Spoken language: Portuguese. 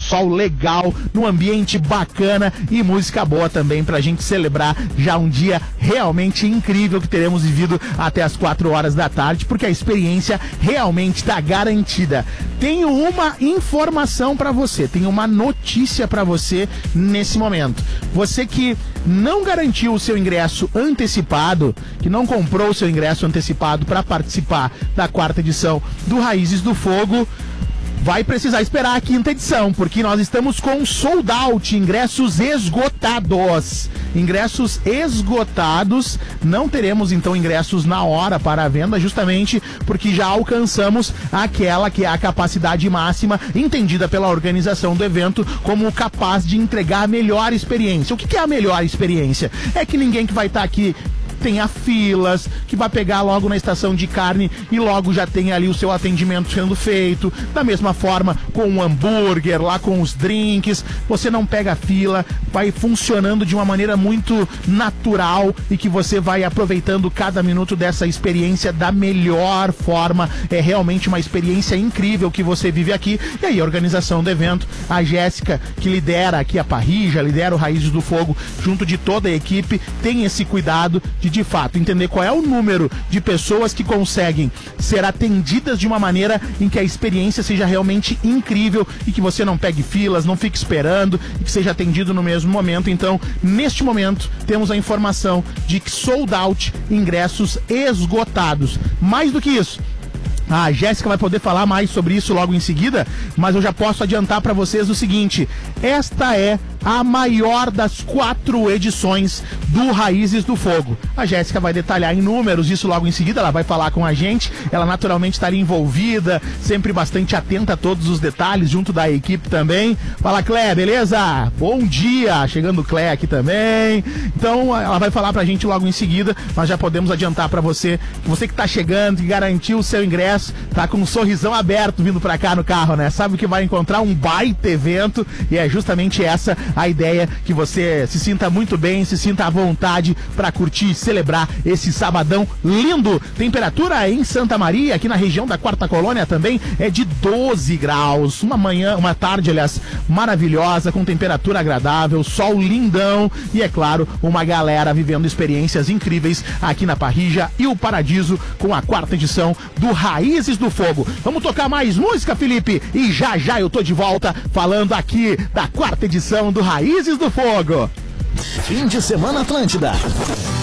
sol legal, num ambiente bacana e música boa também pra gente celebrar já um dia realmente incrível que teremos vivido até as 4 horas da tarde, porque a experiência realmente tá garantida. Tenho uma informação pra você, tenho uma notícia pra você nesse momento. Você que não garantiu o seu ingresso antecipado, que não comprou o seu ingresso antecipado para participar da 4ª edição do Raízes do Fogo, vai precisar esperar a 5ª edição, porque nós estamos com sold out, ingressos esgotados. Ingressos esgotados, não teremos então ingressos na hora para a venda, justamente porque já alcançamos aquela que é a capacidade máxima, entendida pela organização do evento como capaz de entregar a melhor experiência. O que é a melhor experiência? É que ninguém que vai estar aqui tenha filas, que vai pegar logo na estação de carne e logo já tem ali o seu atendimento sendo feito. Da mesma forma com o hambúrguer, lá com os drinks, você não pega fila, vai funcionando de uma maneira muito natural e que você vai aproveitando cada minuto dessa experiência da melhor forma. É realmente uma experiência incrível que você vive aqui. E aí a organização do evento, a Jéssica, que lidera aqui a Parrija, lidera o Raízes do Fogo, junto de toda a equipe, tem esse cuidado de fato entender qual é o número de pessoas que conseguem ser atendidas de uma maneira em que a experiência seja realmente incrível e que você não pegue filas, não fique esperando e que seja atendido no mesmo momento. Então, neste momento, temos a informação de que sold out, ingressos esgotados. Mais do que isso, a Jéssica vai poder falar mais sobre isso logo em seguida, mas eu já posso adiantar para vocês o seguinte: esta é a maior das 4 edições do Raízes do Fogo. A Jéssica vai detalhar em números isso logo em seguida, ela vai falar com a gente, ela naturalmente estaria envolvida, sempre bastante atenta a todos os detalhes, junto da equipe também. Fala, Clé, beleza? Bom dia! Chegando o Clé aqui também. Então, ela vai falar pra gente logo em seguida, mas já podemos adiantar pra você que tá chegando, que garantiu o seu ingresso, tá com um sorrisão aberto vindo pra cá no carro, né? Sabe que vai encontrar um baita evento e é justamente essa a ideia, que você se sinta muito bem, se sinta à vontade pra curtir e celebrar esse sabadão lindo. Temperatura em Santa Maria, aqui na região da 4ª Colônia também, é de 12 graus. Uma tarde, aliás, maravilhosa, com temperatura agradável, sol lindão e, é claro, uma galera vivendo experiências incríveis aqui na Parrija e o Paradiso com a 4ª edição do Raízes do Fogo. Vamos tocar mais música, Felipe? E já já eu tô de volta falando aqui da 4ª edição do Raízes do Fogo. Fim de Semana Atlântida.